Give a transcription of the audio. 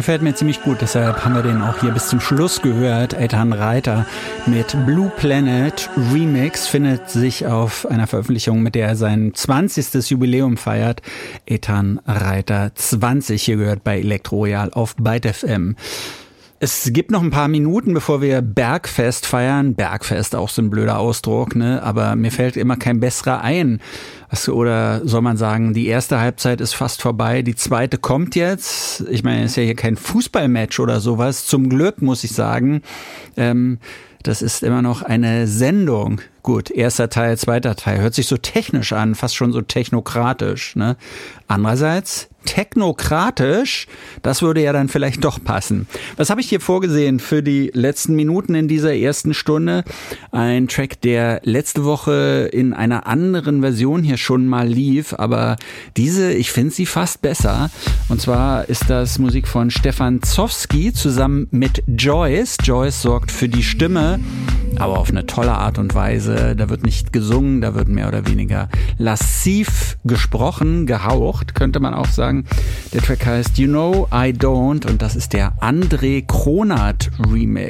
gefällt mir ziemlich gut, deshalb haben wir den auch hier bis zum Schluss gehört. Eytan Reiter mit Blue Planet Remix findet sich auf einer Veröffentlichung, mit der er sein 20. Jubiläum feiert. Eytan Reiter 20, hier gehört bei Elektro Royal auf Byte FM. Es gibt noch ein paar Minuten, bevor wir Bergfest feiern. Bergfest, auch so ein blöder Ausdruck, ne? Aber mir fällt immer kein besserer ein. Oder soll man sagen, die erste Halbzeit ist fast vorbei, die zweite kommt jetzt. Ich meine, es ist ja hier kein Fußballmatch oder sowas. Zum Glück, muss ich sagen. Das ist immer noch eine Sendung. Gut, erster Teil, zweiter Teil. Hört sich so technisch an, fast schon so technokratisch, ne? Andererseits, technokratisch, das würde ja dann vielleicht doch passen. Was habe ich hier vorgesehen für die letzten Minuten in dieser ersten Stunde? Ein Track, der letzte Woche in einer anderen Version hier schon mal lief, aber diese, ich finde sie fast besser. Und zwar ist das Musik von Stefan Zowski zusammen mit Joyce. Joyce sorgt für die Stimme, aber auf eine tolle Art und Weise. Da wird nicht gesungen, da wird mehr oder weniger lassiv gesprochen, gehaucht, könnte man auch sagen. Der Track heißt You Know I Don't und das ist der André Kronert Remix.